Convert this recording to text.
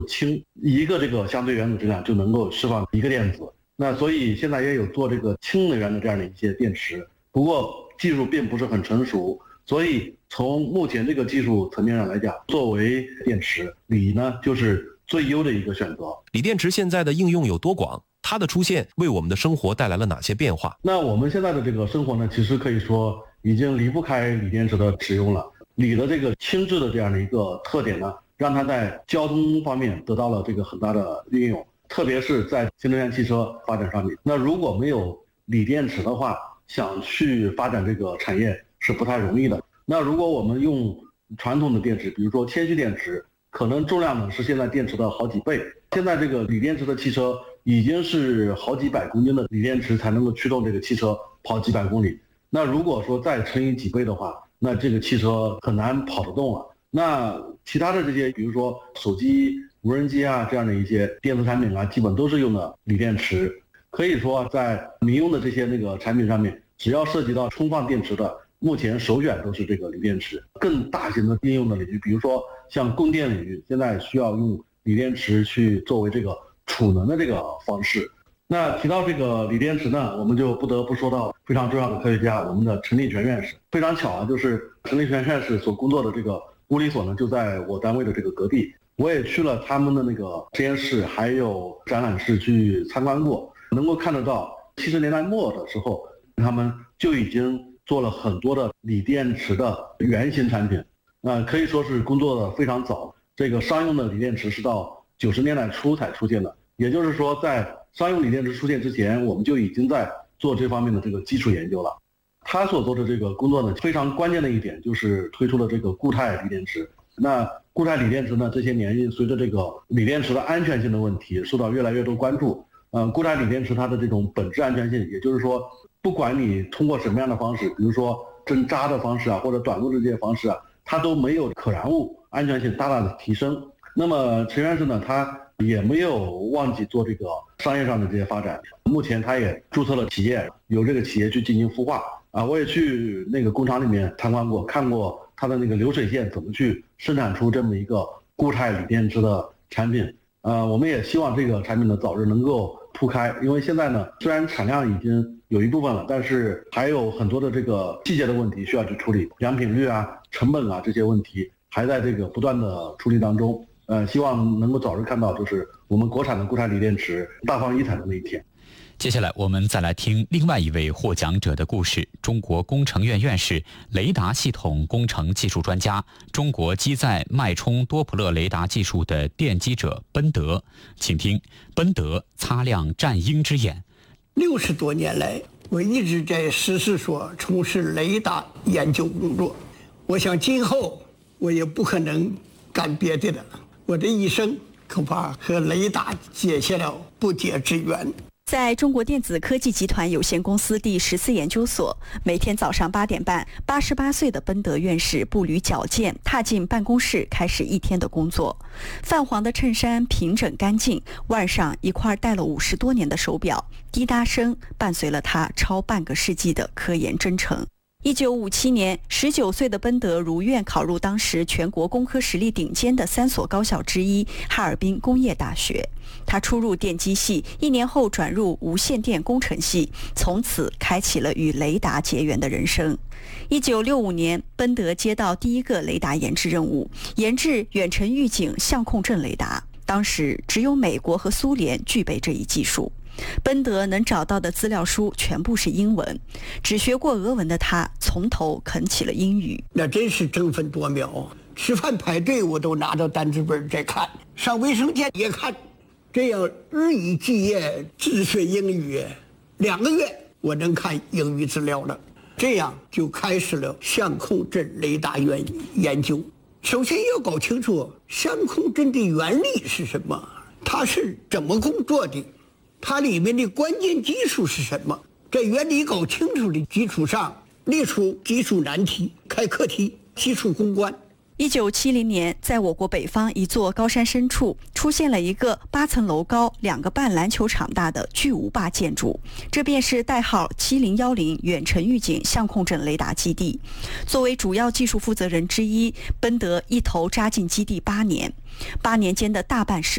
氢一个这个相对原子质量就能够释放一个电子。那所以现在也有做这个氢能源的这样的一些电池，不过技术并不是很成熟，所以从目前这个技术层面上来讲，作为电池，锂呢就是最优的一个选择。 锂电池现在的应用有多广？它的出现为我们的生活带来了哪些变化？ 那我们现在的这个生活呢，其实可以说已经离不开锂电池的使用了。锂的这个轻质的这样的一个特点呢，让它在交通方面得到了这个很大的运用，特别是在新能源汽车发展上面。那如果没有锂电池的话，想去发展这个产业是不太容易的。那如果我们用传统的电池，比如说铅蓄电池，可能重量呢是现在电池的好几倍。现在这个锂电池的汽车已经是好几百公斤的锂电池才能够驱动这个汽车跑几百公里。那如果说再乘以几倍的话，那这个汽车很难跑得动了。那其他的这些，比如说手机、无人机啊这样的一些电子产品啊，基本都是用的锂电池。可以说在民用的这些产品上面，只要涉及到充放电池的，目前首选都是这个锂电池。更大型的应用的领域，比如说像供电领域，现在需要用锂电池去作为这个储能的这个方式。那提到这个锂电池呢，我们就不得不说到非常重要的科学家，我们的陈立全院士。非常巧啊，就是陈立全院士所工作的这个物理所呢，就在我单位的这个隔壁。我也去了他们的那个实验室，还有展览室去参观过，能够看得到70年代末的时候，他们就已经做了很多的锂电池的原型产品。可以说是工作的非常早。这个商用的锂电池是到90年代初才出现的，也就是说在商用锂电池出现之前，我们就已经在做这方面的这个基础研究了。他所做的这个工作呢，非常关键的一点就是推出了这个固态锂电池。那固态锂电池呢，这些年随着这个锂电池的安全性的问题受到越来越多关注。固态锂电池它的这种本质安全性，也就是说，不管你通过什么样的方式，比如说针扎的方式啊，或者短路的这些方式啊，它都没有可燃物安全性大大的提升。那么陈院士呢，他也没有忘记做这个商业上的这些发展。目前他也注册了企业，由这个企业去进行孵化。我也去那个工厂里面参观过，看过它的那个流水线怎么去生产出这么一个固态锂电池的产品。我们也希望这个产品呢早日能够铺开，因为现在呢虽然产量已经有一部分了，但是还有很多的这个细节的问题需要去处理，良品率啊、成本啊这些问题还在这个不断的处理当中。希望能够早日看到就是我们国产的固态锂电池大放异彩的那一天。 接下来我们再来听另外一位获奖者的故事，中国工程院院士、雷达系统工程技术专家，中国机载脉冲多普勒雷达技术的奠基者奔德。请听奔德擦亮战鹰之眼。 60多年来，我一直在实事所从事雷达研究工作。我想今后我也不可能干别的了，我的一生恐怕和雷达结下了不解之缘。 在中国电子科技集团有限公司第14研究所，每天早上8点半，88岁的奔德院士步履矫健，踏进办公室，开始一天的工作。泛黄的衬衫平整干净，腕上一块戴了50多年的手表，滴答声伴随了他超半个世纪的科研征程。1957年，19岁的奔德如愿考入当时全国工科实力顶尖的3所高校之一——哈尔滨工业大学。他初入电机系，1年后转入无线电工程系，从此开启了与雷达结缘的人生。1965年，奔德接到第一个雷达研制任务，研制远程预警相控阵雷达。当时只有美国和苏联具备这一技术。奔德能找到的资料书全部是英文，只学过俄文的他从头啃起了英语。 那真是争分夺秒，吃饭排队我都拿着单字本在看，上卫生间也看，这样日以继夜自学英语，2个月我能看英语资料了。这样就开始了相控阵雷达研究。首先要搞清楚相控阵的原理是什么，它是怎么工作的，它里面的关键技术是什么？在原理搞清楚的基础上，列出技术难题，开课题，技术攻关。 1970年，在我国北方一座高山深处，出现了一个8层楼高、2个半篮球场大的巨无霸建筑，这便是代号7010远程预警相控阵雷达基地。作为主要技术负责人之一，奔德一头扎进基地8年，8年间的大半时